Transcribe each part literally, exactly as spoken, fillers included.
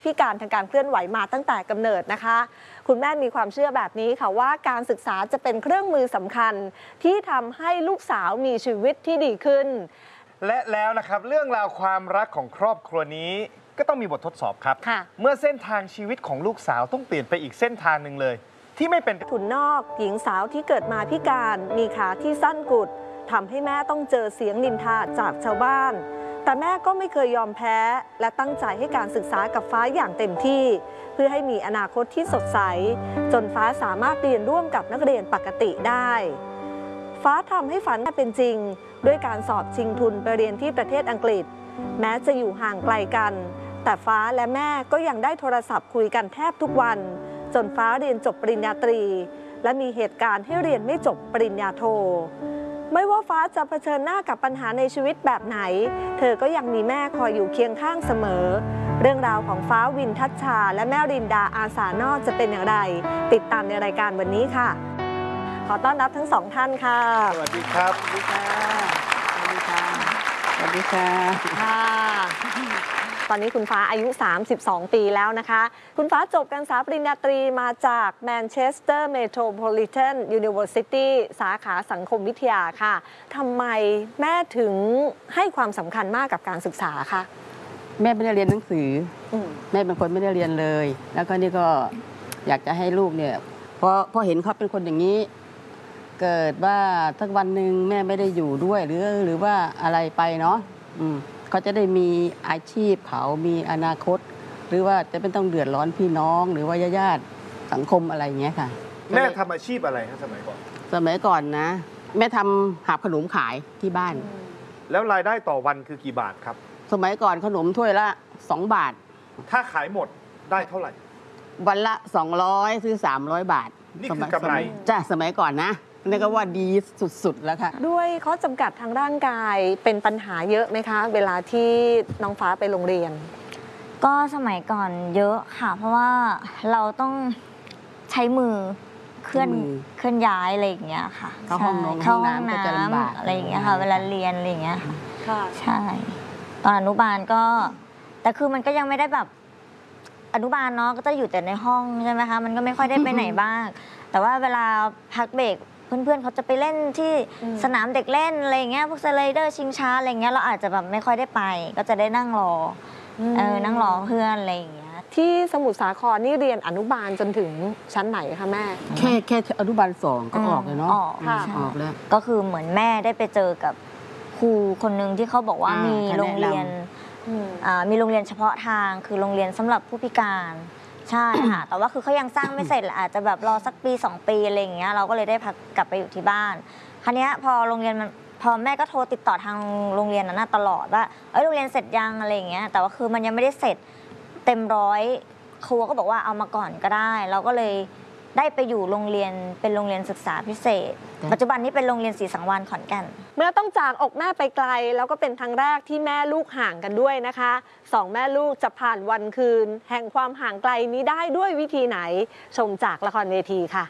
พิการทางการเคลื่อนไหวมาตั้งแต่กำเนิดนะคะคุณแม่มีความเชื่อแบบนี้ค่ะว่าการศึกษาจะเป็นเครื่องมือสำคัญที่ทำให้ลูกสาวมีชีวิตที่ดีขึ้นและแล้วนะครับเรื่องราวความรักของครอบครัวนี้ก็ต้องมีบททดสอบครับเมื่อเส้นทางชีวิตของลูกสาวต้องเปลี่ยนไปอีกเส้นทางหนึ่งเลยที่ไม่เป็นทุนนอกหญิงสาวที่เกิดมาพิการมีขาที่สั้นกุดทำให้แม่ต้องเจอเสียงนินทาจากชาวบ้านแต่แม่ก็ไม่เคยยอมแพ้และตั้งใจให้การศึกษากับฟ้าอย่างเต็มที่เพื่อให้มีอนาคตที่สดใสจนฟ้าสามารถเรียนร่วมกับนักเรียนปกติได้ฟ้าทำให้ฝันเป็นจริงด้วยการสอบชิงทุนไปเรียนที่ประเทศอังกฤษแม้จะอยู่ห่างไกลกันแต่ฟ้าและแม่ก็ยังได้โทรศัพท์คุยกันแทบทุกวันจนฟ้าเรียนจบปริญญาตรีและมีเหตุการณ์ให้เรียนไม่จบปริญญาโทไม่ว่าฟ้าจะเผชิญหน้ากับปัญหาในชีวิตแบบไหนเธอก็ยังมีแม่คอยอยู่เคียงข้างเสมอเรื่องราวของฟ้าวินทัชชาและแม่รินดาอาสานอกจะเป็นอย่างไรติดตามในรายการวันนี้ค่ะขอต้อนรับทั้งสองท่านค่ะสวัสดีครับสวัสดีค่ะสวัสดีค่ะสวัสดีค่ะค่ะตอนนี้คุณฟ้าอายุสามสิบสองปีแล้วนะคะคุณฟ้าจบการศึกษาปริญญาตรีมาจาก Manchester Metropolitan University สาขาสังคมวิทยาค่ะทำไมแม่ถึงให้ความสำคัญมากกับการศึกษาคะแม่ไม่ได้เรียนหนังสือแม่เป็นคนไม่ได้เรียนเลยแล้วก็นี่ก็อยากจะให้ลูกเนี่ยพอพอเห็นเขาเป็นคนอย่างนี้เกิดว่าสักวันหนึ่งแม่ไม่ได้อยู่ด้วยหรือหรือว่าอะไรไปเนาะเขาจะได้มีอาชีพเขามีอนาคตหรือว่าจะไม่ต้องเดือดร้อนพี่น้องหรือว่าญาติสังคมอะไรอย่างเงี้ยค่ะแม่ทำอาชีพอะไรครับสมัยก่อนสมัยก่อนนะแม่ทำหาบขนมขายที่บ้านแล้วรายได้ต่อวันคือกี่บาทครับสมัยก่อนขนมถ้วยละสองบาทถ้าขายหมดได้เท่าไหร่วันละสองร้อยซื้อสามร้อยบาทนี่คือกำไรจ้ะสมัยก่อนนะนี่ก็ว่าดีสุดๆแล้วค่ะด้วยข้อจำกัดทางร่างกายเป็นปัญหาเยอะไหมคะเวลาที่น้องฟ้าไปโรงเรียนก็สมัยก่อนเยอะค่ะเพราะว่าเราต้องใช้มือเคลื่อนเคลื่อนย้ายอะไรอย่างเงี้ยค่ะเข้าห้องน้ำเข้าห้องน้ำก็จะลำบากอะไรอย่างเงี้ยค่ะเวลาเรียนอะไรอย่างเงี้ยค่ะใช่ตอนอนุบาลก็แต่คือมันก็ยังไม่ได้แบบอนุบาลเนาะก็จะอยู่แต่ในห้องใช่ไหมคะมันก็ไม่ค่อยได้ไปไหนบ้างแต่ว่าเวลาพักเบรกเพื่อนๆเขาจะไปเล่นที่สนามเด็กเล่นอะไรเงี้ยพวกสไลเดอร์ชิงช้าอะไรเงี้ยเราอาจจะแบบไม่ค่อยได้ไปก็จะได้นั่งรอเออนั่งรอเพื่อนอะไรอย่างเงี้ยที่สมุทรสาครนี่เรียนอนุบาลจนถึงชั้นไหนคะแม่แค่แค่อนุบาลสองก็ออกเลยเนาะออกออกแล้วก็คือเหมือนแม่ได้ไปเจอกับครูคนนึงที่เขาบอกว่ามีโรงเรียนมีโรงเรียนเฉพาะทางคือโรงเรียนสำหรับผู้พิการใช่ค่ะแต่ว่าคือเขายังสร้างไม่เสร็จอาจจะแบบรอสักปีสองปีอะไรอย่างเงี้ยเราก็เลยได้พักกลับไปอยู่ที่บ้านคราวนี้พอโรงเรียนมันพอแม่ก็โทรติดต่อทางโรงเรียนนั้นตลอดว่าเอ้ยโรงเรียนเสร็จยังอะไรอย่างเงี้ยแต่ว่าคือมันยังไม่ได้เสร็จเต็มร้อยครูก็บอกว่าเอามาก่อนก็ได้เราก็เลยได้ไปอยู่โรงเรียนเป็นโรงเรียนศึกษาพิเศษปัจจุบันนี้เป็นโรงเรียนศรีสังวาลขอนแก่นเมื่อต้องจากอกแม่ไปไกลแล้วก็เป็นครั้งแรกที่แม่ลูกห่างกันด้วยนะคะสองแม่ลูกจะผ่านวันคืนแห่งความห่างไกลนี้ได้ด้วยวิธีไหนชมจากละครเวทีค่ะ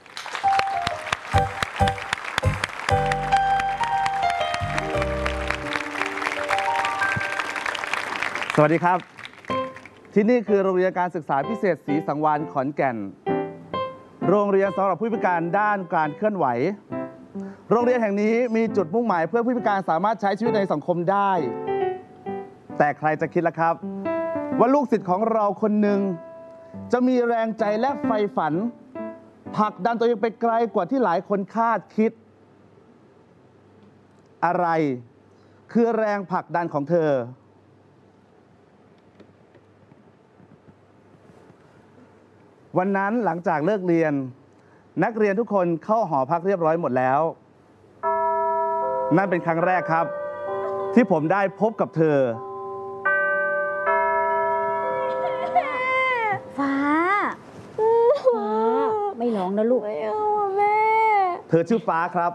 สวัสดีครับที่นี่คือโรงเรียนการศึกษาพิเศษศรีสังวาลขอนแก่นโรงเรียนสำหรับผู้พิการด้านการเคลื่อนไหวโรงเรียนแห่งนี้มีจุดมุ่งหมายเพื่อผู้พิการสามารถใช้ชีวิตในสังคมได้แต่ใครจะคิดล่ะครับว่าลูกศิษย์ของเราคนหนึ่งจะมีแรงใจและใฝ่ฝันผลักดันตัวเองไปไกลกว่าที่หลายคนคาดคิดอะไรคือแรงผลักดันของเธอวันนั้นหลังจากเลิกเรียนนักเรียนทุกคนเข้าหอพักเรียบร้อยหมดแล้วนั่นเป็นครั้งแรกครับที่ผมได้พบกับเธอฟ้าฟ้าไม่ร้องนะลูกไม่เอาแม่เธอชื่อฟ้าครับ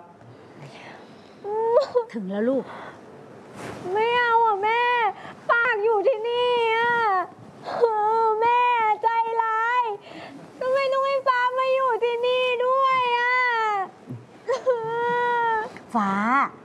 ถึงแล้วลูกไม่เอาอ่ะแม่ปากอยู่ที่นี่อ่ะแม่ใจร้ายทำไมต้องให้ฟ้ามาอยู่ที่นี่ด้วยอ่ะฟ้า